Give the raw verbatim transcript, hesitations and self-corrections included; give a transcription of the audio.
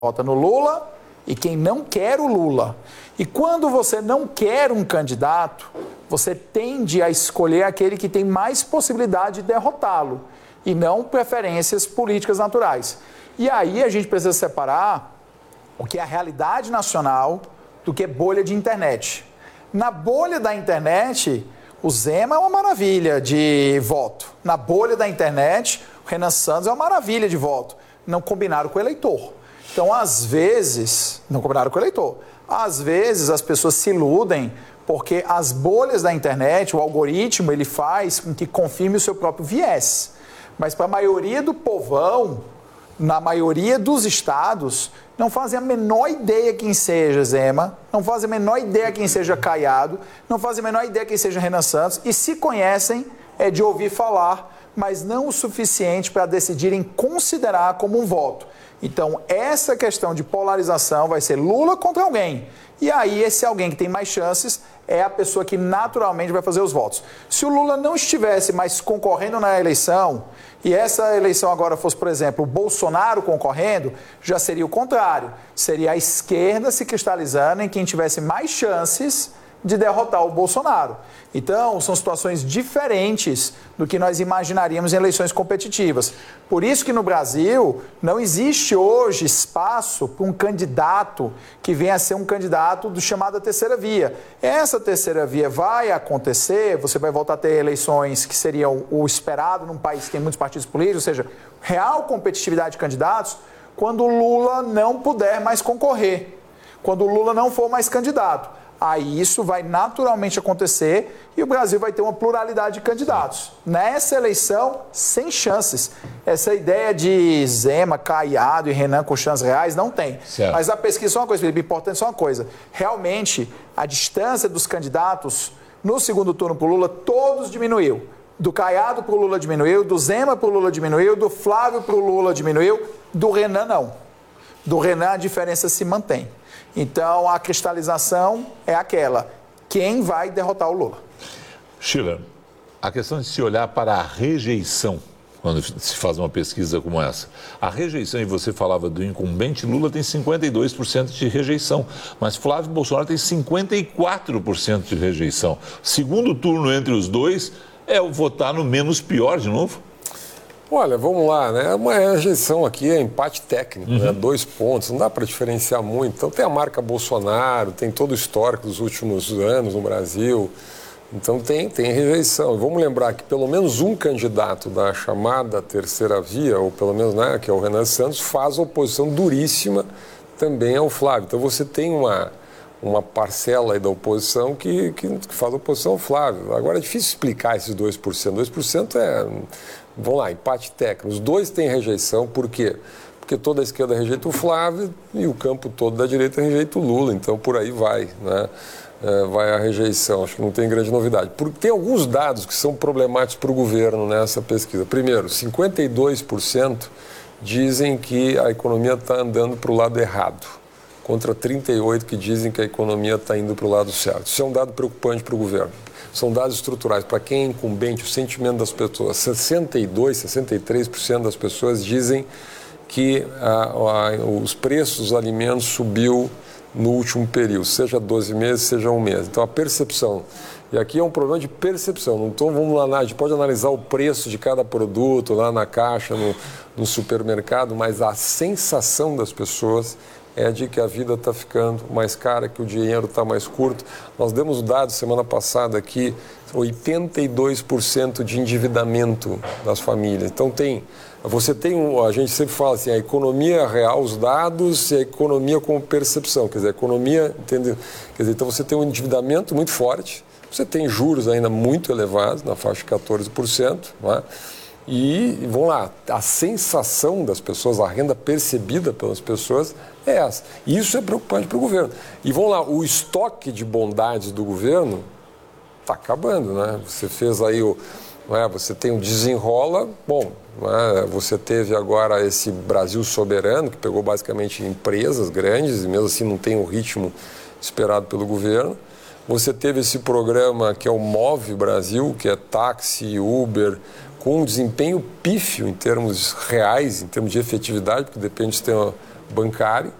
vota no Lula e quem não quer o Lula. E quando você não quer um candidato, você tende a escolher aquele que tem mais possibilidade de derrotá-lo e não preferências políticas naturais. E aí a gente precisa separar o que é a realidade nacional do que é bolha de internet. Na bolha da internet, o Zema é uma maravilha de voto. Na bolha da internet, o Renan Santos é uma maravilha de voto. Não combinaram com o eleitor. Então, às vezes, não combinaram com o eleitor. Às vezes, as pessoas se iludem porque as bolhas da internet, o algoritmo, ele faz com que confirme o seu próprio viés. Mas para a maioria do povão, na maioria dos estados, não fazem a menor ideia quem seja Zema, não fazem a menor ideia quem seja Caiado, não fazem a menor ideia quem seja Renan Santos, e se conhecem é de ouvir falar, mas não o suficiente para decidirem considerar como um voto. Então, essa questão de polarização vai ser Lula contra alguém. E aí, esse alguém que tem mais chances é a pessoa que naturalmente vai fazer os votos. Se o Lula não estivesse mais concorrendo na eleição, e essa eleição agora fosse, por exemplo, o Bolsonaro concorrendo, já seria o contrário. Seria a esquerda se cristalizando em quem tivesse mais chances de derrotar o Bolsonaro. Então, são situações diferentes do que nós imaginaríamos em eleições competitivas. Por isso que no Brasil não existe hoje espaço para um candidato que venha a ser um candidato do chamado terceira via. Essa terceira via vai acontecer, você vai voltar a ter eleições que seriam o esperado num país que tem muitos partidos políticos, ou seja, real competitividade de candidatos, quando o Lula não puder mais concorrer, quando o Lula não for mais candidato. Aí isso vai naturalmente acontecer e o Brasil vai ter uma pluralidade de candidatos. Nessa eleição, sem chances. Essa ideia de Zema, Caiado e Renan com chances reais não tem. Certo. Mas a pesquisa é uma coisa, Felipe, importante só uma coisa. Realmente, a distância dos candidatos no segundo turno para o Lula, todos diminuiu. Do Caiado para o Lula diminuiu, do Zema para o Lula diminuiu, do Flávio para o Lula diminuiu, do Renan não. Do Renan a diferença se mantém. Então, a cristalização é aquela. Quem vai derrotar o Lula? Schiller, a questão de se olhar para a rejeição, quando se faz uma pesquisa como essa. A rejeição, e você falava do incumbente, Lula tem cinquenta e dois por cento de rejeição, mas Flávio Bolsonaro tem cinquenta e quatro por cento de rejeição. Segundo turno entre os dois é o votar no menos pior de novo? Olha, vamos lá, né? Uma rejeição aqui é empate técnico, uhum. né? Dois pontos, não dá para diferenciar muito. Então tem a marca Bolsonaro, tem todo o histórico dos últimos anos no Brasil, então tem, tem rejeição. E vamos lembrar que pelo menos um candidato da chamada terceira via, ou pelo menos, né, que é o Renan Santos, faz oposição duríssima também ao Flávio. Então você tem uma, uma parcela aí da oposição que, que, que faz oposição ao Flávio. Agora é difícil explicar esses dois por cento. dois por cento é... Vamos lá, empate técnico. Os dois têm rejeição, por quê? Porque toda a esquerda rejeita o Flávio e o campo todo da direita rejeita o Lula. Então, por aí vai, né? É, vai a rejeição. Acho que não tem grande novidade. Porque tem alguns dados que são problemáticos para o governo nessa pesquisa. Primeiro, cinquenta e dois por cento dizem que a economia está andando para o lado errado, contra trinta e oito por cento que dizem que a economia está indo para o lado certo. Isso é um dado preocupante para o governo. São dados estruturais. Para quem é incumbente, o sentimento das pessoas, sessenta e dois por cento, sessenta e três por cento das pessoas dizem que ah, ah, os preços dos alimentos subiu no último período, seja doze meses, seja um mês. Então, a percepção. E aqui é um problema de percepção. Então, vamos lá, a gente pode analisar o preço de cada produto lá na caixa, no, no supermercado, mas a sensação das pessoas é de que a vida está ficando mais cara, que o dinheiro está mais curto. Nós demos dados semana passada aqui, oitenta e dois por cento de endividamento das famílias. Então tem, você tem, um, a gente sempre fala assim, a economia real, os dados e a economia como percepção. Quer dizer, a economia, entende? Quer dizer, então você tem um endividamento muito forte, você tem juros ainda muito elevados, na faixa de quatorze por cento, não é? E, vamos lá, a sensação das pessoas, a renda percebida pelas pessoas é essa. Isso é preocupante para o governo. E, vamos lá, o estoque de bondades do governo está acabando, né? Você fez aí o... Não é? Você tem o desenrola, bom, não é? Você teve agora esse Brasil soberano, que pegou basicamente empresas grandes, e mesmo assim não tem o ritmo esperado pelo governo. Você teve esse programa que é o Move Brasil, que é táxi, Uber, com um desempenho pífio em termos reais, em termos de efetividade, porque depende se tem uma, bancário,